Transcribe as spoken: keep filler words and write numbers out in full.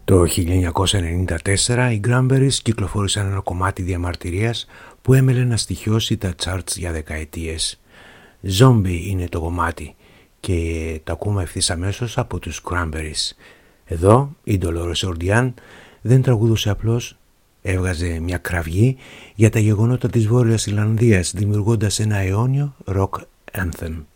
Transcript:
Το χίλια εννιακόσια ενενήντα τέσσερα οι Cranberries κυκλοφόρησαν ένα κομμάτι διαμαρτυρίας που έμελε να στοιχιώσει τα charts για δεκαετίες. Zombie είναι το κομμάτι και το ακούμε ευθύς αμέσως από τους Cranberries. Εδώ η Dolores O'Riordan δεν τραγουδούσε απλώς, έβγαζε μια κραυγή για τα γεγονότα της Βόρειας Ιρλανδίας, δημιουργώντας ένα αιώνιο rock anthem.